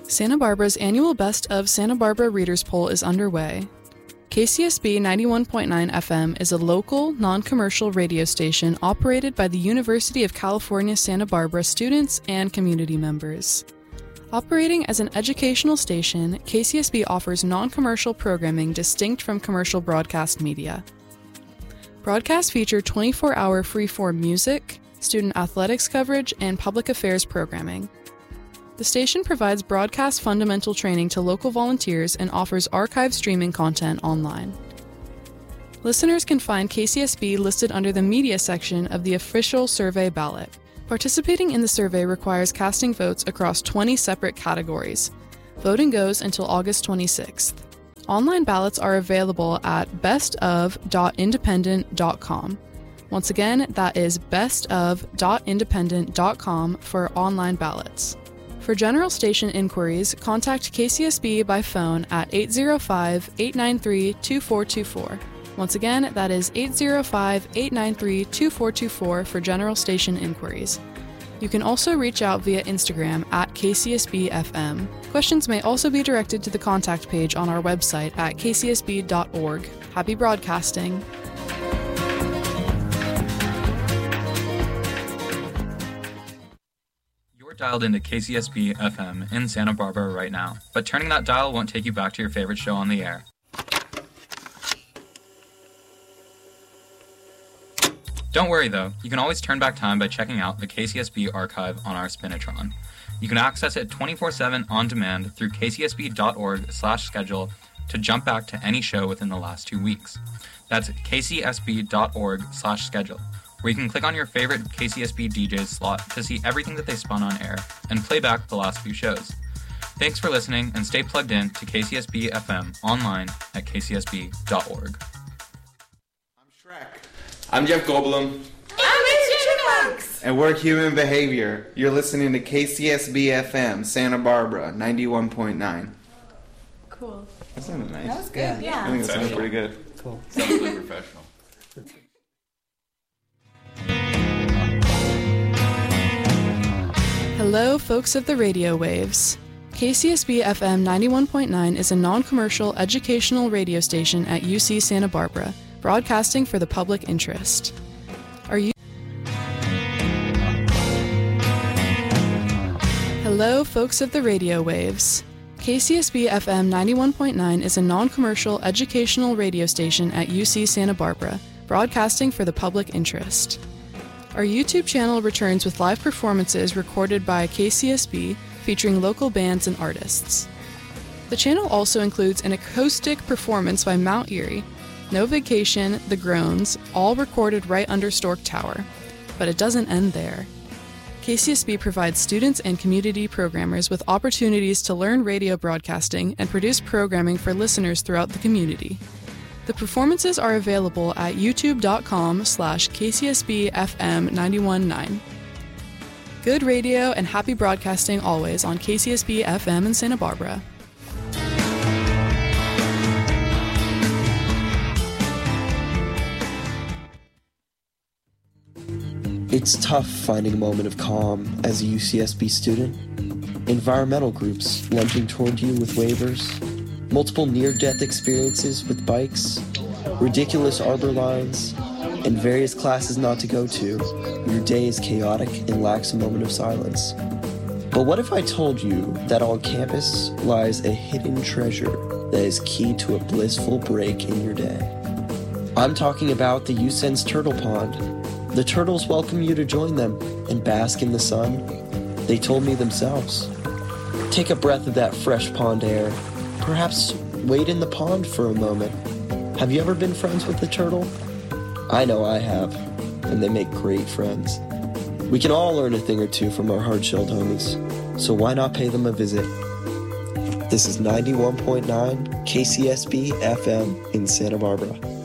Santa Barbara's annual Best of Santa Barbara Readers Poll is underway. KCSB 91.9 FM is a local, non-commercial radio station operated by the University of California, Santa Barbara students and community members. Operating as an educational station, KCSB offers non-commercial programming distinct from commercial broadcast media. Broadcasts feature 24-hour free-form music, student athletics coverage, and public affairs programming. The station provides broadcast fundamental training to local volunteers and offers archive streaming content online. Listeners can find KCSB listed under the media section of the official survey ballot. Participating in the survey requires casting votes across 20 separate categories. Voting goes until August 26th. Online ballots are available at bestof.independent.com. Once again, that is bestof.independent.com for online ballots. For general station inquiries, contact KCSB by phone at 805-893-2424. Once again, that is 805-893-2424 for general station inquiries. You can also reach out via Instagram at KCSBFM. Questions may also be directed to the contact page on our website at kcsb.org. Happy broadcasting! Dialed into KCSB FM in Santa Barbara right now, but turning that dial won't take you back to your favorite show on the air. Don't worry though, you can always turn back time by checking out the KCSB archive on our Spinitron. You can access it 24/7 on demand through kcsb.org/schedule to jump back to any show within the last 2 weeks. That's kcsb.org/schedule. where you can click on your favorite KCSB DJ's slot to see everything that they spun on air and play back the last few shows. Thanks for listening, and stay plugged in to KCSB FM online at kcsb.org. I'm Shrek. I'm Jeff Goldblum. I'm Mr. Chipmunks. And we're Human Behavior. You're listening to KCSB FM, Santa Barbara, 91.9. Cool. That sounded nice. That was good, yeah. I think that sounded pretty good. Cool. Sounds really professional. Hello, folks of the radio waves. KCSB FM 91.9 is a non-commercial educational radio station at UC Santa Barbara, broadcasting for the public interest. Hello, folks of the radio waves. KCSB FM 91.9 is a non-commercial educational radio station at UC Santa Barbara, broadcasting for the public interest. Our YouTube channel returns with live performances recorded by KCSB featuring local bands and artists. The channel also includes an acoustic performance by Mount Erie, No Vacation, The Groans, all recorded right under Stork Tower. But it doesn't end there. KCSB provides students and community programmers with opportunities to learn radio broadcasting and produce programming for listeners throughout the community. The performances are available at youtube.com/KCSBFM919. Good radio and happy broadcasting always on KCSB FM in Santa Barbara. It's tough finding a moment of calm as a UCSB student. Environmental groups lunging toward you with waivers, multiple near-death experiences with bikes, ridiculous arbor lines, and various classes not to go to. Your day is chaotic and lacks a moment of silence. But what if I told you that on campus lies a hidden treasure that is key to a blissful break in your day? I'm talking about the USEN's Turtle Pond. The turtles welcome you to join them and bask in the sun. They told me themselves. Take a breath of that fresh pond air. Perhaps wade in the pond for a moment. Have you ever been friends with a turtle? I know I have, and they make great friends. We can all learn a thing or two from our hard-shelled homies, so why not pay them a visit? This is 91.9 KCSB FM in Santa Barbara.